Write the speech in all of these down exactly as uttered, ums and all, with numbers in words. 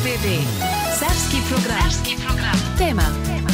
R W D. Serbski program. Serbski program. Tema.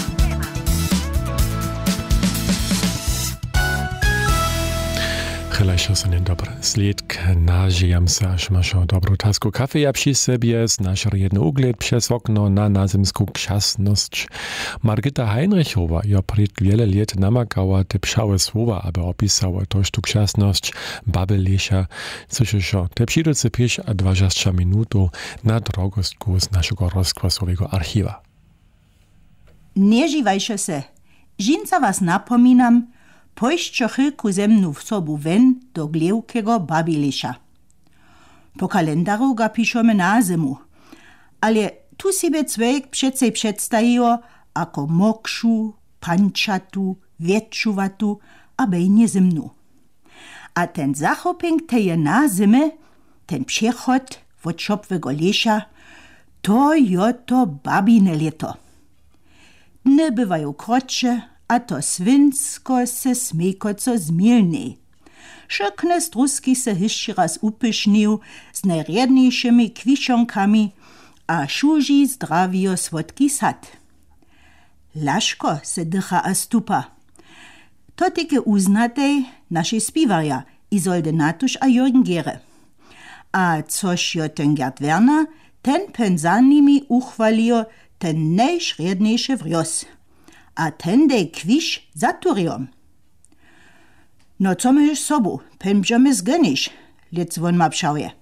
Chylajcie sobie dobry slidk, nażijam se, aż masz dobrą tasku kafeja przy sobie, znasz jedno ugled przez okno na nazymską krzasność. Margita Heinrichowa jo przed wiele lat namakała te pszałe słowa, aby opisała toż tu krzasność babelesza. Słyszysz, te przyjdzie pięć a dwadzieścia minut na drogostku z naszego rozkwasowego archiwa. Nie żywajcie se. Żinca was napominam, pojście chylku ze mną w sobu wen do gliewkiego babilisza. Po kalendaru ga piszemy na zimu, ale tu sobie człowiek przece przedstawiło jako mokszu, panczatu, wieczuwatu, a bejnie zimnu. A ten zachoping teje na zimę, ten przechod od szopwego lesza, to jo to babine leto. Dny bywają krótsze, a to svinsko se smejkoco zmielnej. Szykne struski se jeszcze raz upysznił z najriedniejszymi kwiszonkami, a szuži zdrawijo słodki sad. Laszko se dycha a stupa. To tyke uznatej naszej spiwarja Isolde Natusz a Jürgen Gere. A což jo ten Gerd Werner, ten pen za nimi uchwalijo ten najšriedniejszy wrios. A ten dej kwisz zaturiom. No co my już sobu, pen bżemy zgonisz, lec won ma pszałje.